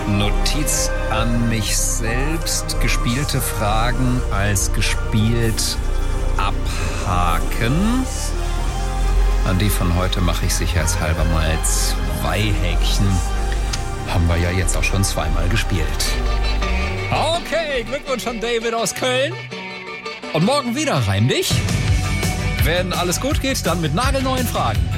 Notiz an mich selbst. Gespielte Fragen als gespielt abhaken. An die von heute mache ich sicherheitshalber mal 2 Häkchen. Haben wir ja jetzt auch schon 2-mal gespielt. Okay, Glückwunsch an David aus Köln. Und morgen wieder reim dich. Wenn alles gut geht, dann mit nagelneuen Fragen.